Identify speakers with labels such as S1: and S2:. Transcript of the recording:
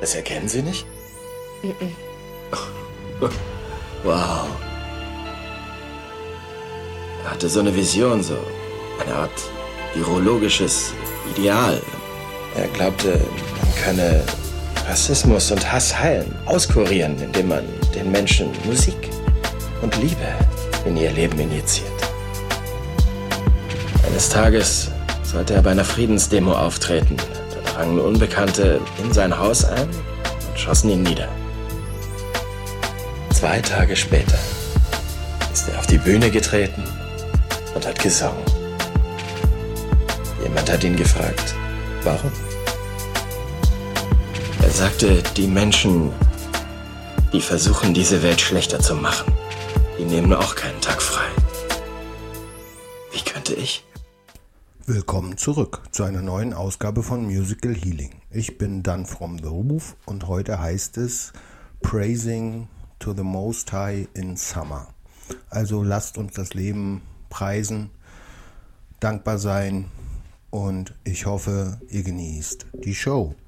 S1: Das erkennen Sie nicht?
S2: Mhm.
S1: Wow. Er hatte so eine Vision, so eine Art virologisches Ideal. Er glaubte, man könne Rassismus und Hass heilen, auskurieren, indem man den Menschen Musik und Liebe in ihr Leben injiziert. Eines Tages sollte er bei einer Friedensdemo auftreten. Da drangen Unbekannte in sein Haus ein und schossen ihn nieder. 2 Tage später ist er auf die Bühne getreten und hat gesungen. Jemand hat ihn gefragt, warum? Er sagte, die Menschen, die versuchen, diese Welt schlechter zu machen, die nehmen auch keinen Tag frei. Wie könnte ich?
S3: Willkommen zurück zu einer neuen Ausgabe von Musical Healing. Ich bin Dan from the Roof und heute heißt es Praising to the Most High in Summer. Also lasst uns das Leben preisen, dankbar sein und ich hoffe, ihr genießt die Show.